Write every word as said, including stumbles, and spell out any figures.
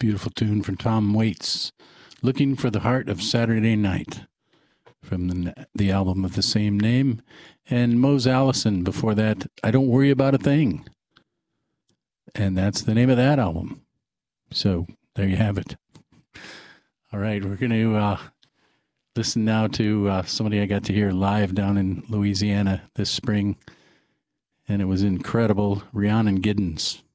Beautiful tune from Tom Waits, Looking for the Heart of Saturday Night, from the, the album of the same name. And Mose Allison before that, I Don't Worry About a Thing. And that's the name of that album. So there you have it. All right, we're going to uh, listen now to uh, somebody I got to hear live down in Louisiana this spring. And it was incredible, Rhiannon Giddens.